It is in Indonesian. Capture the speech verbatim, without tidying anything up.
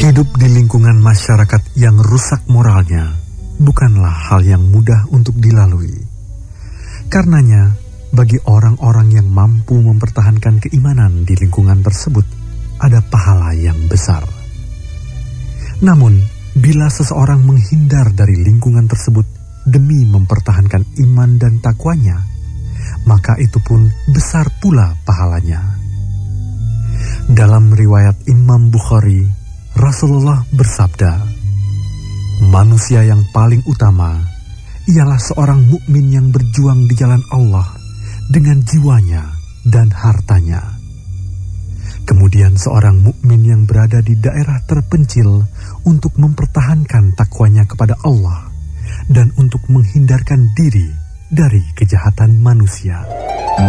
Hidup di lingkungan masyarakat yang rusak moralnya bukanlah hal yang mudah untuk dilalui. Karenanya, bagi orang-orang yang mampu mempertahankan keimanan di lingkungan tersebut, ada pahala yang besar. Namun, bila seseorang menghindar dari lingkungan tersebut demi mempertahankan iman dan takwanya, maka itu pun besar pula pahalanya. Dalam riwayat Imam Bukhari, Rasulullah bersabda, "Manusia yang paling utama ialah seorang mukmin yang berjuang di jalan Allah dengan jiwanya dan hartanya. Kemudian seorang mukmin yang berada di daerah terpencil untuk mempertahankan takwanya kepada Allah dan untuk menghindarkan diri dari kejahatan manusia."